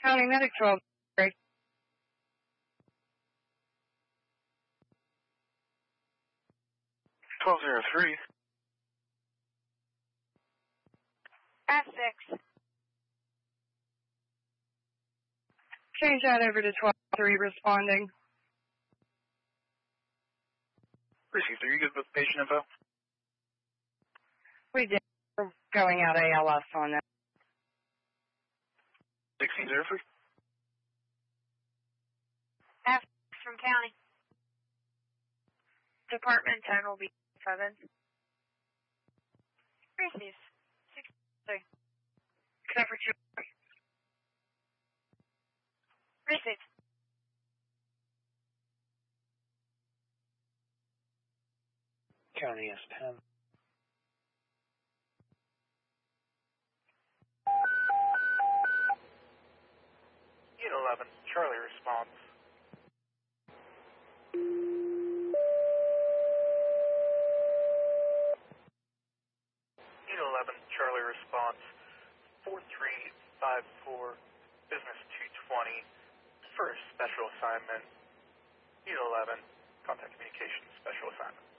County Medic 12. 1203. F6. Change that over to 12-3 responding. Received. Are you good with patient info? We did. We're going out ALS on that. 1603. F from county. Department 10 will be 7. Receives. 63. Except for 2. Receives. County S10. Unit 11, Charlie response. Unit 11, Charlie response. 4354, business 220, for a special assignment. Unit 11, contact communications, special assignment.